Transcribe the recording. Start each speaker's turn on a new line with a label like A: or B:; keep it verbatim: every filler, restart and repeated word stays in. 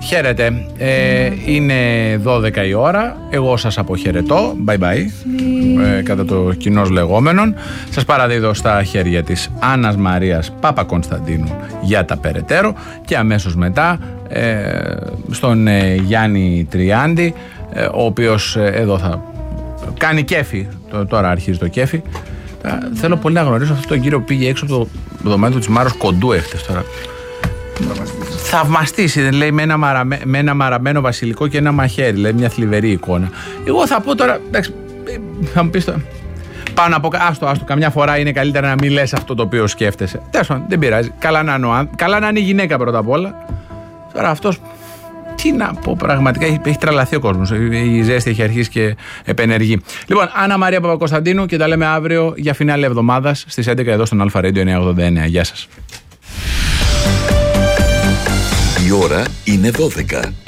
A: Χαίρετε, ε, είναι δώδεκα η ώρα, εγώ σας αποχαιρετώ, bye bye, ε, κατά το κοινός λεγόμενον. Σας παραδίδω στα χέρια της Άννας Μαρίας Παπακωνσταντίνου για τα περαιτέρω και αμέσως μετά ε, στον ε, Γιάννη Τριάντη, ε, ο οποίος ε, εδώ θα κάνει κέφι, τώρα αρχίζει το κέφι. ε, Θέλω πολύ να γνωρίσω αυτόν τον κύριο που πήγε έξω από το δωμάτιο της Μάρος Κοντού έχτες τώρα. Θαυμαστής, λέει, με ένα, μαραμε, με ένα μαραμένο βασιλικό και ένα μαχαίρι, λέει, μια θλιβερή εικόνα. Εγώ θα πω τώρα, εντάξει, θα μου πεις τώρα, πάνω από, άστο, άστο, καμιά φορά είναι καλύτερα να μην λες αυτό το οποίο σκέφτεσαι. Τέλος πάντων, δεν πειράζει, καλά να, είναι, καλά να είναι η γυναίκα πρώτα απ' όλα. Τώρα αυτός, τι να πω, πραγματικά έχει, έχει τραλαθεί ο κόσμος, η ζέστη έχει αρχίσει και επενεργεί. Λοιπόν, Άννα Μαρία Παπακωνσταντίνου και τα λέμε αύριο για φινάλε εβδομάδας στις έντεκα εδώ στον Αλφα Radio εννιακόσια ογδόντα εννέα. Γεια σας.
B: Η ώρα είναι δώδεκα.